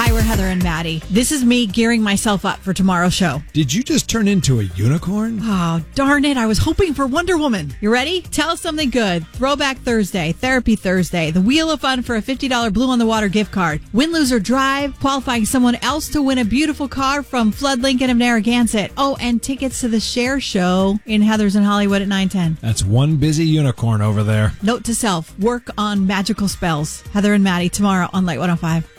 Hi, we're Heather and Maddie. This is me gearing myself up for tomorrow's show. Did you just turn into a unicorn? Oh, darn it. I was hoping for Wonder Woman. You ready? Tell us something good. Throwback Thursday, Therapy Thursday, the Wheel of Fun for a $50 Blue on the Water gift card, Win, Lose, or Drive, qualifying someone else to win a beautiful car from Flood Lincoln of Narragansett. Oh, and tickets to the Share Show in Heather's in Hollywood at 9:10. That's one busy unicorn over there. Note to self, work on magical spells. Heather and Maddie tomorrow on Light 105.